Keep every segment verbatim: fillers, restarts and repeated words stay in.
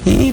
E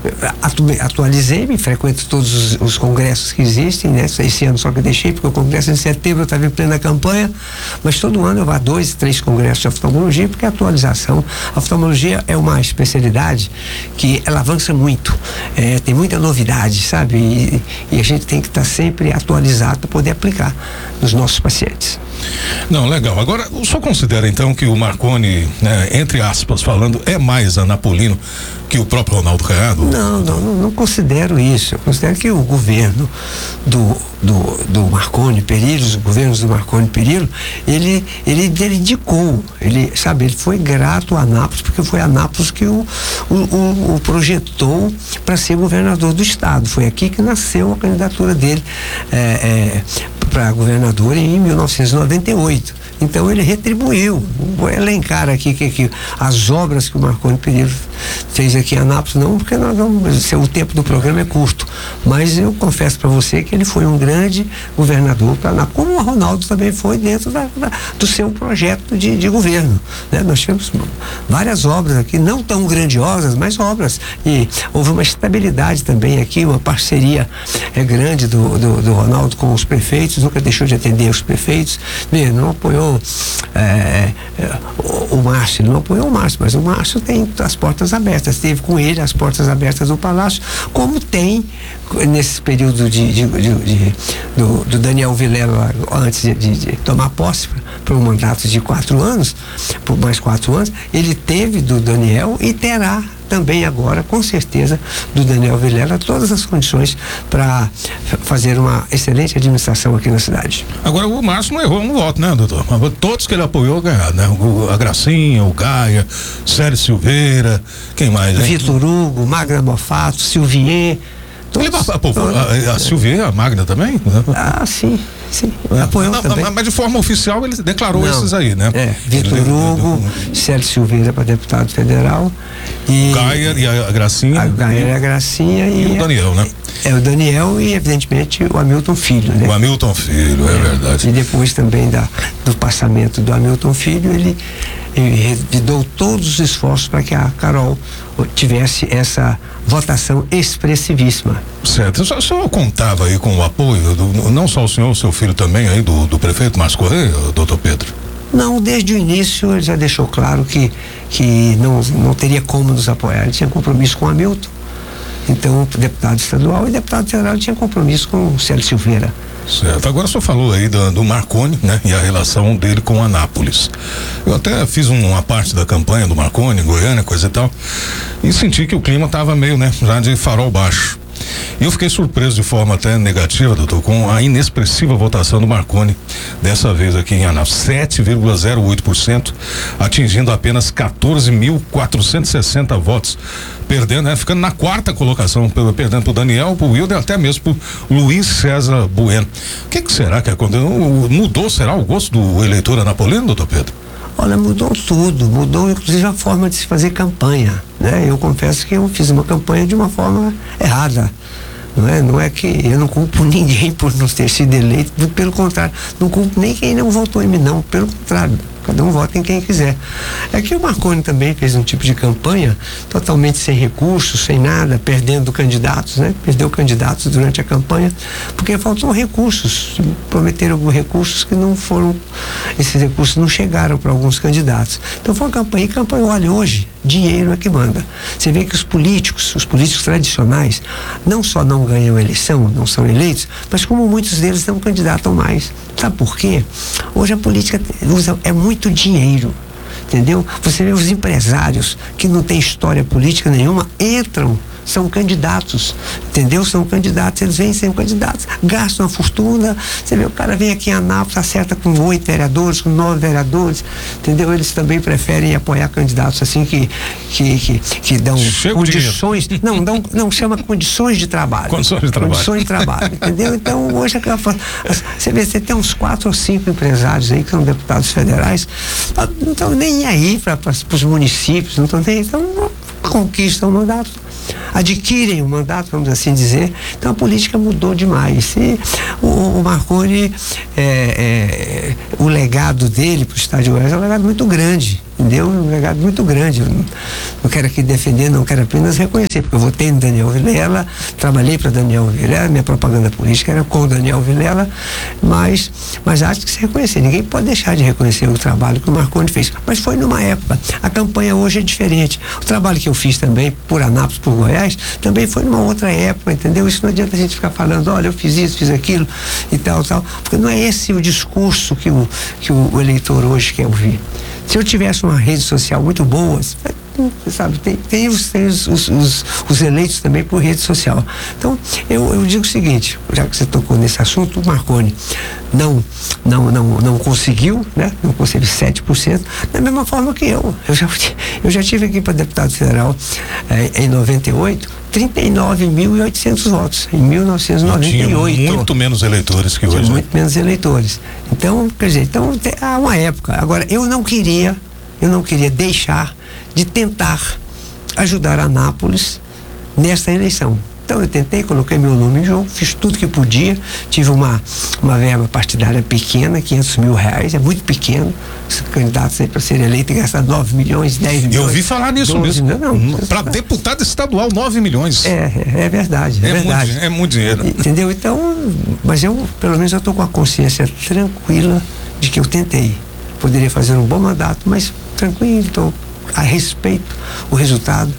atualizei-me, frequento todos os, os congressos que existem, né? Esse ano só que eu deixei, porque o congresso de setembro eu estava em plena campanha, mas todo ano eu vou a dois, três congressos de oftalmologia, porque a atualização, a oftalmologia é uma especialidade que ela avança muito, é, tem muita novidade, sabe? E, e a gente tem que estar sempre atualizado para poder aplicar nos nossos pacientes. Não, legal. Agora, o senhor considera então que o Marconi, né, entre aspas falando, é mais anapolino que o próprio Ronaldo Caiado? Não, não, não, não considero isso. Eu considero que o governo do, do, do Marconi Perillo, os governos do Marconi Perillo, ele, ele dedicou, ele, sabe, ele foi grato a Anápolis, porque foi Anápolis que o, o, o, o projetou para ser governador do estado. Foi aqui que nasceu a candidatura dele é, é, para governador em mil novecentos e noventa e oito. Então ele retribuiu. Vou elencar aqui que, que as obras que o Marconi Perillo fez aqui em Anápolis, não, porque nós vamos, o tempo do programa é curto, mas eu confesso para você que ele foi um grande governador para Anápolis, como o Ronaldo também foi dentro da, da, do seu projeto de, de governo, né? Nós tivemos várias obras aqui, não tão grandiosas, mas obras, e houve uma estabilidade também aqui, uma parceria é, grande do, do, do Ronaldo com os prefeitos, nunca deixou de atender os prefeitos, né? Não apoiou É, é, o, o Márcio, ele não apoiou o Márcio, mas o Márcio tem as portas abertas, teve com ele as portas abertas do Palácio, como tem nesse período de, de, de, de do, do Daniel Vilela, antes de, de, de tomar posse para um mandato de quatro anos, por mais quatro anos, ele teve do Daniel e terá também agora, com certeza, do Daniel Vilela, todas as condições para fazer uma excelente administração aqui na cidade. Agora, o Márcio não errou um voto, né, doutor? Todos que ele apoiou ganharam, né? O, a Gracinha, o Gaia, Célio Silveira, quem mais, né? Vitor Hugo, Magna Mofato, Silvier. Ele, a, pô, a, a Silvier, a Magna também? Ah, sim. Sim, apoiou não, também. Mas de forma oficial ele declarou não, esses aí, né? É, Vitor Hugo, Célio Silveira para deputado federal. E o Gaia e a Gracinha. A Gaia e a Gracinha e, e o Daniel, né? É, o Daniel e, evidentemente, o Hamilton Filho, né? O Hamilton Filho, é, é verdade. E depois também da, do passamento do Hamilton Filho, ele, ele revidou todos os esforços para que a Carol tivesse essa votação expressivíssima. Certo. O senhor contava aí com o apoio, do, não só o senhor, o seu filho também aí, do, do prefeito Márcio Correia, doutor Pedro? Não, desde o início ele já deixou claro que, que não, não teria como nos apoiar. Ele tinha compromisso com o Hamilton, então deputado estadual, e deputado federal tinha compromisso com o Célio Silveira. Certo. Agora o senhor falou aí do, do Marconi, né? E a relação dele com Anápolis. Eu até fiz um, uma parte da campanha do Marconi, Goiânia, coisa e tal, e senti que o clima estava meio, né? Já de farol baixo. E eu fiquei surpreso de forma até negativa, doutor, com a inexpressiva votação do Marconi, dessa vez aqui em Anápolis, sete vírgula zero oito por cento, atingindo apenas quatorze mil quatrocentos e sessenta votos, perdendo, né? Ficando na quarta colocação, perdendo pro Daniel, pro Wilder, até mesmo pro Luiz César Bueno. O que que será que aconteceu? Mudou, será, o gosto do eleitor anapolino, doutor Pedro? Olha, mudou tudo, mudou inclusive a forma de se fazer campanha, né? Eu confesso que eu fiz uma campanha de uma forma errada, não é? Não é que eu não culpo ninguém por não ter sido eleito, pelo contrário, não culpo nem quem não votou em mim, não, pelo contrário. Cada um vota em quem quiser. É que o Marconi também fez um tipo de campanha totalmente sem recursos, sem nada, perdendo candidatos, né? Perdeu candidatos durante a campanha, porque faltou recursos. Prometeram recursos que não foram, esses recursos não chegaram para alguns candidatos. Então foi uma campanha, e campanha, olha, hoje, dinheiro é que manda. Você vê que os políticos, os políticos tradicionais, não só não ganham eleição, não são eleitos, mas como muitos deles não candidatam mais. Sabe por quê? Hoje a política usa, é muito dinheiro, entendeu? Você vê os empresários que não têm história política nenhuma, entram, são candidatos, entendeu? São candidatos, eles vêm sendo candidatos, gastam uma fortuna. Você vê, o cara vem aqui em Anápolis, acerta com oito vereadores, com nove vereadores, entendeu? Eles também preferem apoiar candidatos assim que que, que, que dão Chega condições, não, não, não chama condições de trabalho. Condições de trabalho. Condições de trabalho, entendeu? Então, hoje, aquela, você vê, você tem uns quatro ou cinco empresários aí que são deputados federais, não estão nem aí para os municípios, não estão nem, então, conquistam o mandato, adquirem o mandato, vamos assim dizer. Então a política mudou demais. E o, o, o Marconi, é, é, o legado dele para o estado de Goiás é um legado muito grande, entendeu? Um legado muito grande. Eu não, não quero aqui defender, não quero apenas reconhecer, porque eu votei no Daniel Vilela, trabalhei para Daniel Vilela, minha propaganda política era com o Daniel Vilela, mas, mas acho que se reconhecer, ninguém pode deixar de reconhecer o trabalho que o Marconi fez. Mas foi numa época, a campanha hoje é diferente. O trabalho que eu fiz também por Anápolis, por Goiás, também foi numa outra época, entendeu? Isso não adianta a gente ficar falando, olha, eu fiz isso, fiz aquilo e tal, tal, porque não é esse o discurso que o, que o, o eleitor hoje quer ouvir. Se eu tivesse uma rede social muito boa, sabe, tem, tem, os, tem os, os, os eleitos também por rede social. Então, eu, eu digo o seguinte, já que você tocou nesse assunto, o Marconi não, não, não, não conseguiu, né? Não conseguiu sete por cento, da mesma forma que eu. Eu já, eu já tive aqui para deputado federal eh, em noventa e oito, trinta e nove mil e oitocentos votos, em mil novecentos e noventa e oito. Tinha muito menos eleitores que hoje. Tinha muito menos eleitores. Então, quer dizer, então, há uma época. Agora, eu não queria, eu não queria deixar de tentar ajudar Anápolis nesta eleição. Então eu tentei, coloquei meu nome em jogo, fiz tudo que podia, tive uma, uma verba partidária pequena, quinhentos mil reais, é muito pequeno, os candidatos aí para ser eleito gastam nove milhões, dez milhões. Eu ouvi falar nisso doze, mesmo. Não, não, para deputado estadual, nove milhões. É, é, é verdade, é, é verdade. Muito, é muito dinheiro. Entendeu? Então, mas eu, pelo menos eu estou com a consciência tranquila de que eu tentei. Poderia fazer um bom mandato, mas tranquilo, estou a respeito o resultado.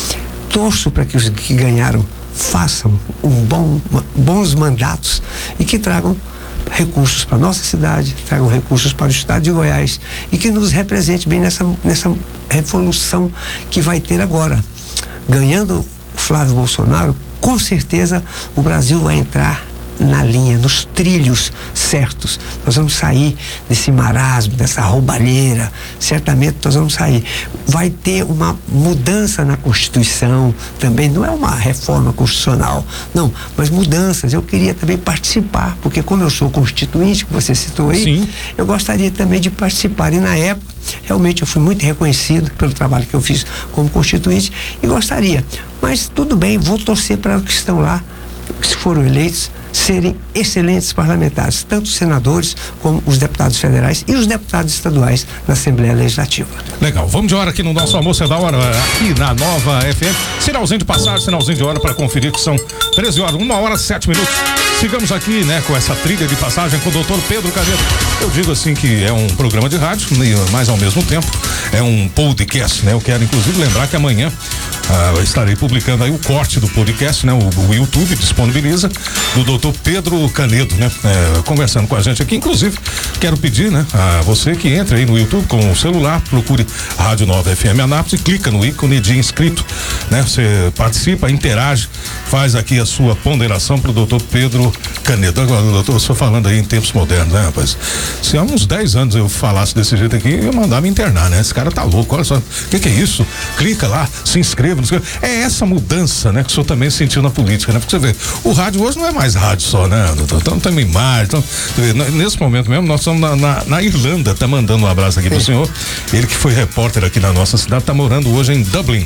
Torço para que os que ganharam façam um bom, bons mandatos e que tragam recursos para a nossa cidade, tragam recursos para o estado de Goiás e que nos represente bem nessa, nessa revolução que vai ter agora. Ganhando o Flávio Bolsonaro, com certeza o Brasil vai entrar na linha, nos trilhos certos. Nós vamos sair desse marasmo, dessa roubalheira, certamente nós vamos sair. Vai ter uma mudança na Constituição também, não é uma reforma constitucional, não, mas mudanças. Eu queria também participar, porque como eu sou constituinte, que você citou aí, sim, eu gostaria também de participar. E na época, realmente eu fui muito reconhecido pelo trabalho que eu fiz como constituinte e gostaria. Mas tudo bem, vou torcer para os que estão lá, que se foram eleitos, serem excelentes parlamentares, tanto os senadores como os deputados federais e os deputados estaduais na Assembleia Legislativa. Legal, vamos de hora aqui no nosso Almoço é da Hora, aqui na Nova F M. Sinalzinho de passagem, sinalzinho de hora para conferir que são treze horas, uma hora, sete minutos. Sigamos aqui, né, com essa trilha de passagem com o doutor Pedro Canedo. Eu digo assim que é um programa de rádio, mas ao mesmo tempo é um podcast, né? Eu quero inclusive lembrar que amanhã ah, estarei publicando aí o corte do podcast, né? O, o YouTube disponibiliza do doutor Pedro Canedo, né? É, conversando com a gente aqui. Inclusive, quero pedir, né, a você que entre aí no YouTube com o celular, procure Rádio Nova F M Anápolis e clica no ícone de inscrito, né? Você participa, interage, faz aqui a sua ponderação pro doutor Pedro Canedo. Agora, doutor, eu estou falando aí em tempos modernos, né, rapaz? Se há uns dez anos eu falasse desse jeito aqui, eu ia mandar me internar, né? Esse cara tá louco, olha só, o que que é isso? Clica lá, se inscreva, não sei. É essa mudança, né, que o senhor também sentiu na política, né? Porque você vê, o rádio hoje não é mais rádio só, né, doutor? Então temos imagem, então, nesse momento mesmo, nós estamos na, na, na Irlanda, tá mandando um abraço aqui pro senhor, ele que foi repórter aqui na nossa cidade, tá morando hoje em Dublin,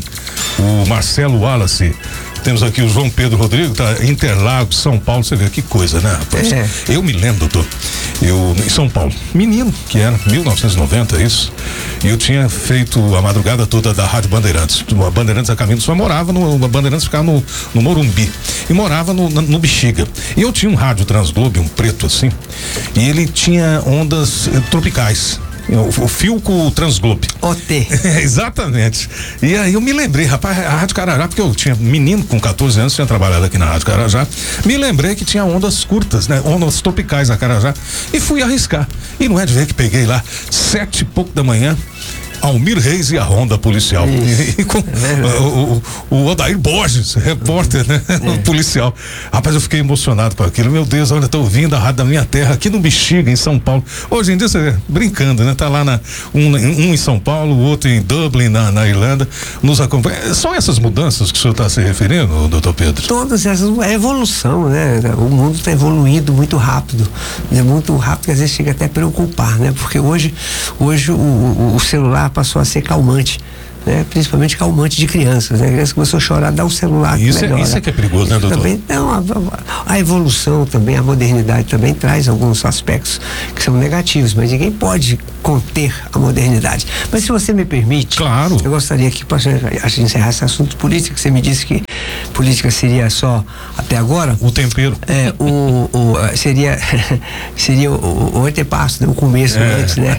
o Marcelo Wallace. Temos aqui o João Pedro Rodrigo, tá? Interlagos, São Paulo, você vê que coisa, né, rapaz? É. Eu me lembro, doutor, eu em São Paulo, menino, que era mil novecentos e noventa, isso, e eu tinha feito a madrugada toda da Rádio Bandeirantes. A Bandeirantes a caminho do Sul, morava no, a Bandeirantes ficava no, no Morumbi, e morava no, no, no Bexiga. E eu tinha um rádio Transglobe, um preto assim, e ele tinha ondas eh, tropicais. O, o Filco Transglobe. O T. É, exatamente. E aí eu me lembrei, rapaz, a Rádio Carajá, porque eu tinha menino com catorze anos, tinha trabalhado aqui na Rádio Carajá, me lembrei que tinha ondas curtas, né? Ondas tropicais na Carajá, e fui arriscar. E não é de ver que peguei lá sete e pouco da manhã, Almir Reis e a Ronda Policial. E, e com é o, o, o Odair Borges, repórter, né? É. Policial. Rapaz, eu fiquei emocionado com aquilo. Meu Deus, olha, tô ouvindo a rádio da minha terra aqui no Bexiga, em São Paulo. Hoje em dia, você brincando, né? Tá lá na, um, um em São Paulo, o outro em Dublin, na, na Irlanda, nos acompanha. São essas mudanças que o senhor está se referindo, doutor Pedro? Todas essas, é evolução, né? O mundo está evoluindo muito rápido, é muito rápido, que às vezes chega até a preocupar, né? Porque hoje, hoje o, o, o celular passou a ser calmante. né? Principalmente calmante de crianças, né? A criança começou a chorar, dá o celular. Isso, é, isso é que é perigoso, né, doutor? Também, não, a, a evolução também, a modernidade também traz alguns aspectos que são negativos, mas ninguém pode conter a modernidade. Mas se você me permite, claro, eu gostaria aqui para encerrar esse assunto político. Você me disse que política seria só até agora. O tempero. É, o, o, seria seria o, o antepasso, né? O começo é. antes, né?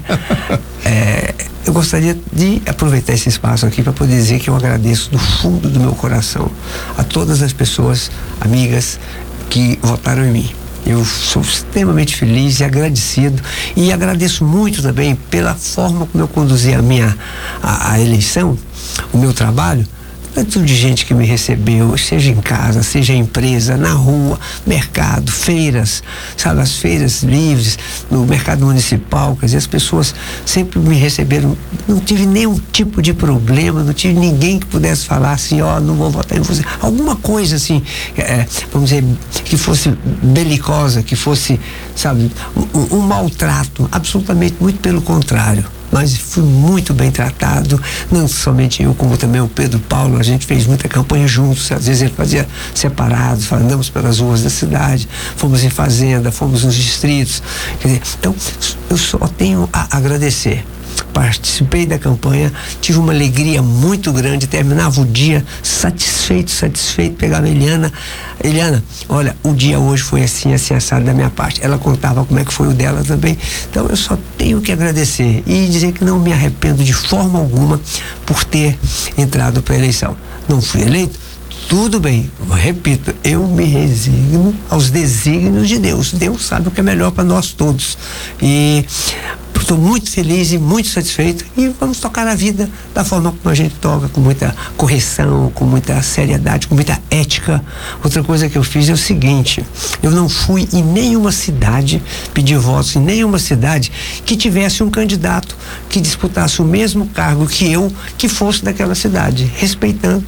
É, eu gostaria de aproveitar esse espaço aqui para poder dizer que eu agradeço do fundo do meu coração a todas as pessoas, amigas, que votaram em mim. Eu sou extremamente feliz e agradecido, e agradeço muito também pela forma como eu conduzi a minha a, a eleição, o meu trabalho. Tanto de gente que me recebeu, seja em casa, seja em empresa, na rua, mercado, feiras, sabe, as feiras livres, no mercado municipal, quer dizer, as pessoas sempre me receberam, não tive nenhum tipo de problema, não tive ninguém que pudesse falar assim, ó, oh, não vou votar em você, alguma coisa assim, é, vamos dizer, que fosse belicosa, que fosse, sabe, um, um maltrato, absolutamente, muito pelo contrário. Mas fui muito bem tratado, não somente eu, como também o Pedro Paulo. A gente fez muita campanha juntos, às vezes ele fazia separados, andamos pelas ruas da cidade, fomos em fazenda, fomos nos distritos. Quer dizer, então, eu só tenho a agradecer. Participei da campanha, tive uma alegria muito grande, terminava o dia satisfeito, satisfeito, pegava a Eliana, Eliana, olha, o dia hoje foi assim, assim, assado da minha parte. Ela contava como é que foi o dela também. Então eu só tenho que agradecer e dizer que não me arrependo de forma alguma por ter entrado para a eleição. Não fui eleito? Tudo bem, repito, eu me resigno aos desígnios de Deus. Deus sabe o que é melhor para nós todos. E estou muito feliz e muito satisfeito, e vamos tocar a vida da forma como a gente toca, com muita correção, com muita seriedade, com muita ética. Outra coisa que eu fiz é o seguinte: eu não fui em nenhuma cidade pedir votos, em nenhuma cidade que tivesse um candidato que disputasse o mesmo cargo que eu, que fosse daquela cidade, respeitando.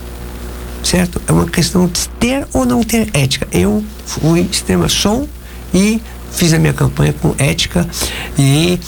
Certo? É uma questão de ter ou não ter ética. Eu fui extrema, sou, e fiz a minha campanha com ética e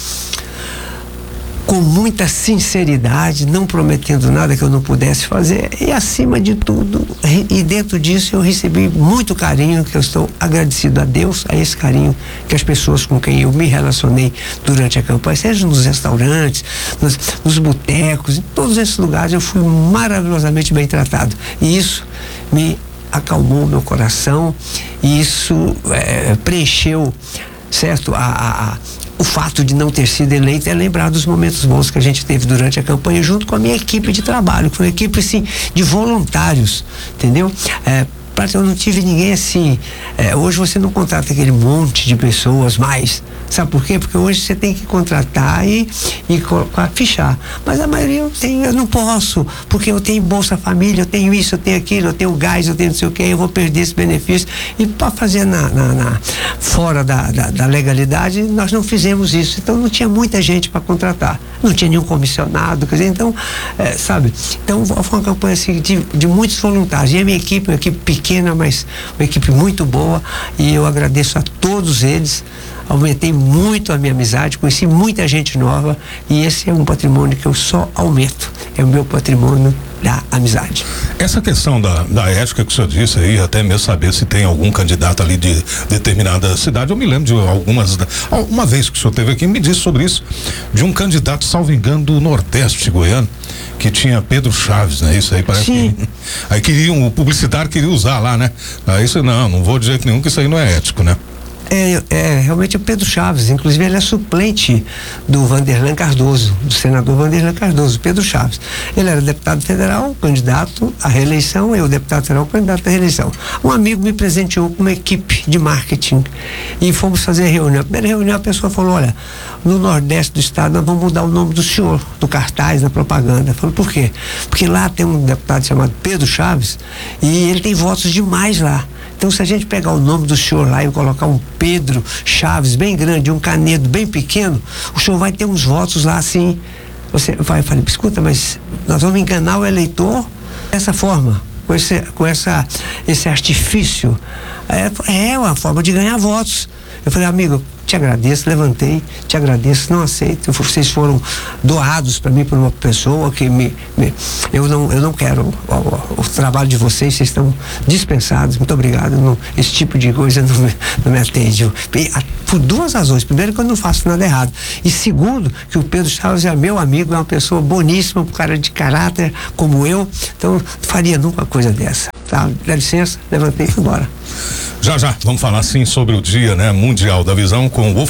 com muita sinceridade, não prometendo nada que eu não pudesse fazer, e acima de tudo, e dentro disso eu recebi muito carinho, que eu estou agradecido a Deus, a esse carinho que as pessoas com quem eu me relacionei durante a campanha, seja nos restaurantes, nos, nos botecos, em todos esses lugares eu fui maravilhosamente bem tratado, e isso me acalmou meu coração, e isso é, preencheu, certo, a, a, a o fato de não ter sido eleito é lembrar dos momentos bons que a gente teve durante a campanha, junto com a minha equipe de trabalho, que foi uma equipe, assim, de voluntários, entendeu? É, eu não tive ninguém assim, é, hoje você não contrata aquele monte de pessoas mais, sabe por quê? Porque hoje você tem que contratar e, e colocar, fichar, mas a maioria eu tenho, eu não posso, porque eu tenho Bolsa Família, eu tenho isso, eu tenho aquilo, eu tenho gás, eu tenho não sei o que, eu vou perder esse benefício, e para fazer na, na, na, fora da, da, da legalidade, nós não fizemos isso, então não tinha muita gente para contratar, não tinha nenhum comissionado, quer dizer, então, é, sabe, então foi uma campanha assim, de, de muitos voluntários, e a minha equipe, uma equipe pequena, mas uma equipe muito boa, e eu agradeço a todos eles. Aumentei muito a minha amizade, conheci muita gente nova, e esse é um patrimônio que eu só aumento, é o meu patrimônio da amizade. Essa questão da, da ética que o senhor disse aí, até mesmo saber se tem algum candidato ali de determinada cidade, eu me lembro de algumas, uma vez que o senhor esteve aqui, me disse sobre isso, de um candidato, salvo engano, do Nordeste goiano, que tinha Pedro Chaves, né? Isso aí parece Sim. que, aí queriam, o publicitário queria usar lá, né? Aí isso não, não vou de jeito nenhum, que isso aí não é ético, né? É, é, realmente é o Pedro Chaves, inclusive ele é suplente do Vanderlan Cardoso, do senador Vanderlan Cardoso, Pedro Chaves. Ele era deputado federal, candidato à reeleição, eu deputado federal, candidato à reeleição. Um amigo me presenteou com uma equipe de marketing e fomos fazer a reunião. Na primeira reunião a pessoa falou, olha, no Nordeste do estado nós vamos mudar o nome do senhor, do cartaz, da propaganda. Eu falei, por quê? Porque lá tem um deputado chamado Pedro Chaves e ele tem votos demais lá. Então, se a gente pegar o nome do senhor lá e colocar um Pedro Chaves bem grande, um Canedo bem pequeno, o senhor vai ter uns votos lá assim. Você vai, eu falei, escuta, mas nós vamos enganar o eleitor dessa forma, com esse, com essa, esse artifício. É, é uma forma de ganhar votos. Eu falei, amigo, te agradeço, levantei, te agradeço, não aceito. Vocês foram doados para mim por uma pessoa que me, me eu não eu não quero o, o, o trabalho de vocês, vocês estão dispensados, muito obrigado. Não, esse tipo de coisa não me, não me atende. Eu, por duas razões: primeiro, que eu não faço nada errado, e segundo, que o Pedro Chaves é meu amigo, é uma pessoa boníssima, um cara de caráter como eu, então não faria nunca uma coisa dessa. Tá, dá licença, levantei e fui embora. Já já, vamos falar sim sobre o Dia, né, Mundial da Visão com o